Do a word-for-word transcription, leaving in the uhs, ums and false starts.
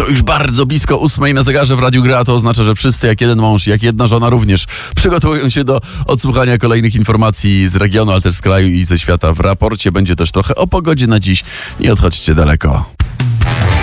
już bardzo blisko ósmej na zegarze w Radiu Gra, to oznacza, że wszyscy jak jeden mąż, jak jedna żona również przygotowują się do odsłuchania kolejnych informacji z regionu, ale też z kraju i ze świata. W raporcie będzie też trochę o pogodzie na dziś. Nie odchodźcie daleko.